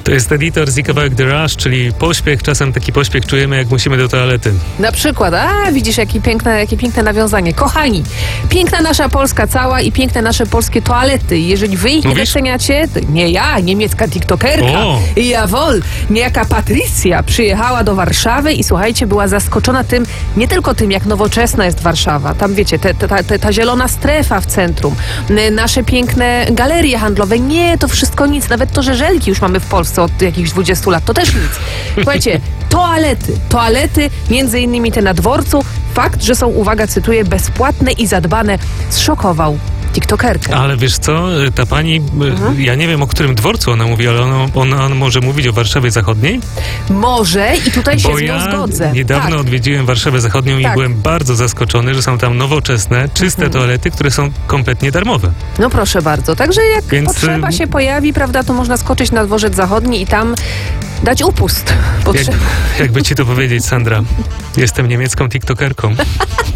To jest editor i kawałek The Rush, czyli pośpiech. Czasem taki pośpiech czujemy, jak musimy do toalety. Na przykład, widzisz, jakie piękne nawiązanie. Kochani, piękna nasza Polska cała i piękne nasze polskie toalety. Jeżeli wy ich nie doceniacie, to nie ja, niemiecka tiktokerka, jawohl, niejaka Patrycja przyjechała do Warszawy i słuchajcie, była zaskoczona tym, nie tylko tym, jak nowoczesna jest Warszawa. Tam wiecie, ta zielona strefa w centrum, nasze piękne galerie handlowe. Nie, to wszystko nic. Nawet to, że żelki już mamy w Polsce od jakichś 20 lat, to też nic. Słuchajcie, toalety, między innymi te na dworcu. Fakt, że są, uwaga, cytuję, bezpłatne i zadbane, zszokował tiktokerkę. Ale wiesz co, ta pani, ja nie wiem, o którym dworcu ona mówi, ale ona może mówić o Warszawie Zachodniej? Może i tutaj się z nią zgodzę. Niedawno odwiedziłem Warszawę Zachodnią i byłem bardzo zaskoczony, że są tam nowoczesne, czyste toalety, które są kompletnie darmowe. No proszę bardzo. Także jak potrzeba się pojawi, prawda, to można skoczyć na dworzec zachodni i tam dać upust. Jakby ci to powiedzieć, Sandra, jestem niemiecką tiktokerką.